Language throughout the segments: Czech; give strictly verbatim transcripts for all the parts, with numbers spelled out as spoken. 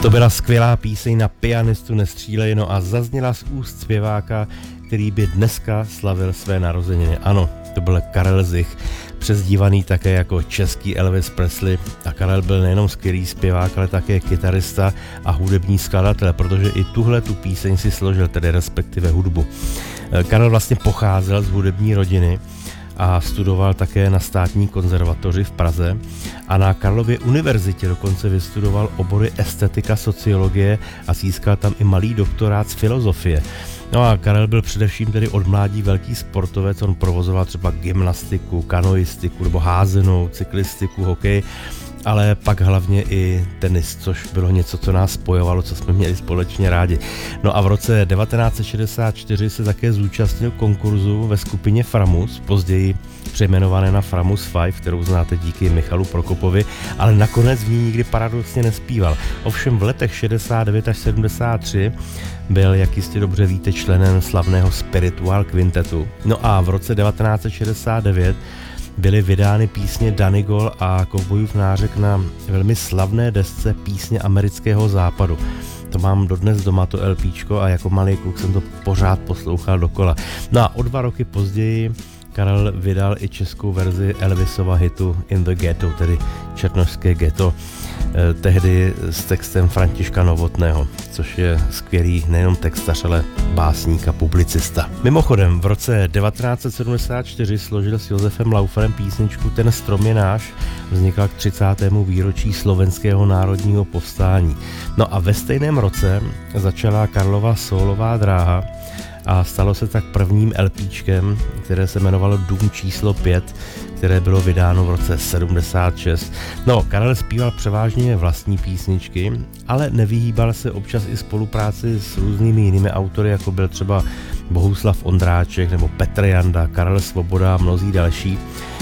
To byla skvělá píseň Na pianistu nestřílej, no a zazněla z úst zpěváka, který by dneska slavil své narozeniny. Ano, to byl Karel Zich, přezdívaný také jako český Elvis Presley. A Karel byl nejenom skvělý zpěvák, ale také kytarista a hudební skladatel, protože i tuhle tu píseň si složil, tedy respektive hudbu. Karel vlastně pocházel z hudební rodiny a studoval také na státní konzervatoři v Praze a na Karlově univerzitě dokonce vystudoval obory estetika, sociologie a získal tam i malý doktorát z filozofie. No a Karel byl především tedy od mládí velký sportovec, on provozoval třeba gymnastiku, kanoistiku nebo házenou, cyklistiku, hokej, ale pak hlavně i tenis, což bylo něco, co nás spojovalo, co jsme měli společně rádi. No a v roce devatenáct set šedesát čtyři se také zúčastnil konkurzu ve skupině Framus, později přejmenované na Framus pět, kterou znáte díky Michalu Prokopovi, ale nakonec v ní nikdy paradoxně nespíval. Ovšem v letech šedesát devět až sedmdesát tři byl, jak jistě dobře víte, členem slavného Spiritual Quintetu. No a v roce devatenáct set šedesát devět byly vydány písně Danigol a Kovbojův nářek na velmi slavné desce Písně amerického západu. To mám dodnes doma, to LPčko, a jako malý kluk jsem to pořád poslouchal dokola. No a o dva roky později Karel vydal i českou verzi Elvisova hitu In the Ghetto, tedy Černošské ghetto, eh, tehdy s textem Františka Novotného, což je skvělý nejenom textař, ale básník a publicista. Mimochodem, v roce devatenáct set sedmdesát čtyři složil s Josefem Lauferem písničku Ten strom je náš, vznikla k třicátému výročí slovenského národního povstání. No a ve stejném roce začala Karlova sólová dráha a stalo se tak prvním LPčkem, které se jmenovalo Dům číslo pět, které bylo vydáno v roce sedmdesát šest. No, Karel zpíval převážně vlastní písničky, ale nevyhýbal se občas i spolupráci s různými jinými autory, jako byl třeba Bohuslav Ondráček nebo Petr Janda, Karel Svoboda a mnozí další.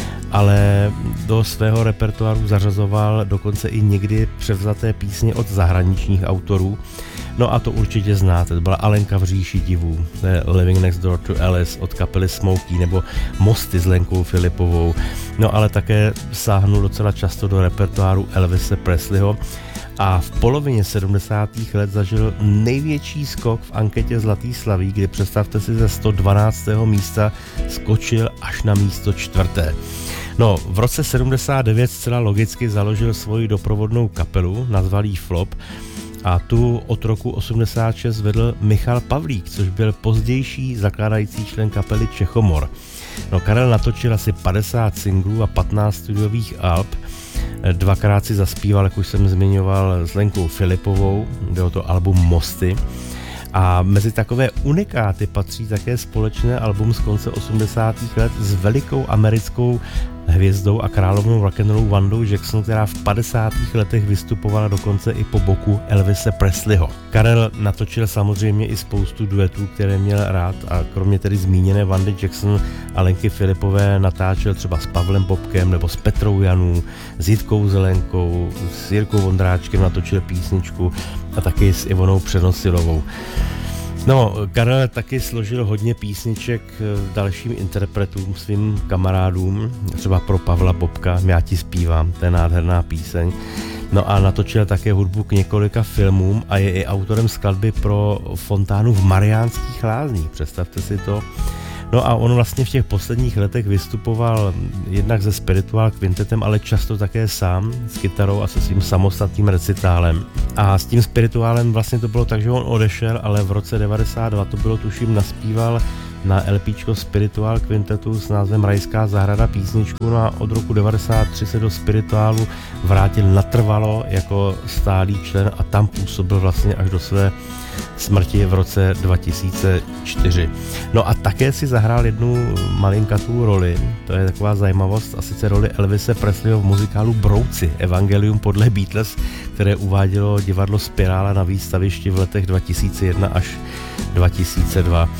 Ale do svého repertoáru zařazoval dokonce i někdy převzaté písně od zahraničních autorů. No a to určitě znáte, to byla Alenka v říši divů, to je Living Next Door to Alice od kapely Smokey, nebo Mosty s Lenkou Filipovou. No ale také sáhnul docela často do repertoáru Elvise Presleyho a v polovině sedmdesátých let zažil největší skok v anketě Zlatý slaví, kdy, představte si, ze sto dvanáctého místa skočil až na místo čtvrté. No, v roce sedmdesát devět zcela logicky založil svoji doprovodnou kapelu, nazval jí Flop, a tu od roku osmdesát šest vedl Michal Pavlík, což byl pozdější zakládající člen kapely Čechomor. No, Karel natočil asi padesát singlů a patnáct studiových alb, dvakrát si zaspíval, jak už jsem zmiňoval, s Lenkou Filipovou, bylo to album Mosty. A mezi takové unikáty patří také společné album z konce osmdesátých let s velikou americkou hvězdou a královnou rock'n'rollu Wandou Jackson, která v padesátých letech vystupovala dokonce i po boku Elvise Presleyho. Karel natočil samozřejmě i spoustu duetů, které měl rád, a kromě tedy zmíněné Wandy Jackson a Lenky Filipové natáčel třeba s Pavlem Bobkem nebo s Petrou Janů, s Jitkou Zelenkou, s Jirkou Vondráčkem natočil písničku a taky s Ivonou Přenosilovou. No, Karel taky složil hodně písniček dalším interpretům, svým kamarádům, třeba pro Pavla Bobka, Já ti zpívám, to je nádherná píseň. No a natočil také hudbu k několika filmům a je i autorem skladby pro fontánu v Mariánských Lázních, představte si to. No a on vlastně v těch posledních letech vystupoval jednak se Spiritual Quintetem, ale často také sám s kytarou a se svým samostatným recitálem. A s tím Spirituálem vlastně to bylo tak, že on odešel, ale v roce devadesát dva to bylo, tuším, naspíval na LPčko Spiritual Quintetu s názvem Rajská zahrada písničku, no a od roku devadesát tři se do Spirituálu vrátil natrvalo jako stálý člen a tam působil vlastně až do své smrti v roce dva tisíce čtyři. No a také si zahrál jednu malinkatou roli, to je taková zajímavost, a sice roli Elvise Presleyho v muzikálu Brouci, Evangelium podle Beatles, které uvádělo divadlo Spirála na výstavišti v letech dva tisíce jedna až dva tisíce dva.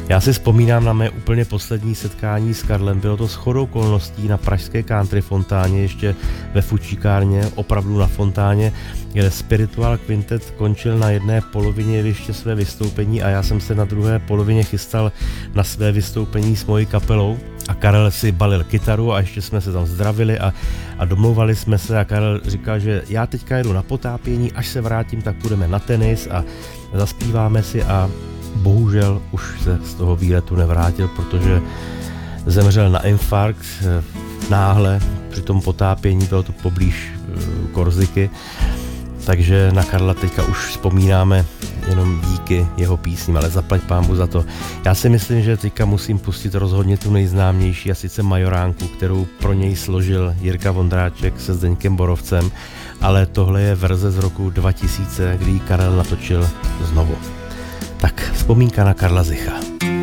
Já si vzpomínám na mé úplně poslední setkání s Karlem, bylo to shodou okolností na pražské country fontáně, ještě ve fučíkárně, opravdu na fontáně, kde Spiritual Quintet končil na jedné polovině jeviště své vystoupení a já jsem se na druhé polovině chystal na své vystoupení s mojí kapelou a Karel si balil kytaru a ještě jsme se tam zdravili a, a domlouvali jsme se a Karel říkal, že já teďka jedu na potápění, až se vrátím, tak půjdeme na tenis a zaspíváme si a bohužel už se z toho výletu nevrátil, protože zemřel na infarkt náhle při tom potápění, bylo to poblíž Korziky, takže na Karla teďka už vzpomínáme jenom díky jeho písním, ale zaplať pánbu za to. Já si myslím, že teďka musím pustit rozhodně tu nejznámější, a sice Majoránku, kterou pro něj složil Jirka Vondráček se Zdeňkem Borovcem, ale tohle je verze z roku dva tisíce, kdy ji Karel natočil znovu. Tak, vzpomínka na Karla Zicha.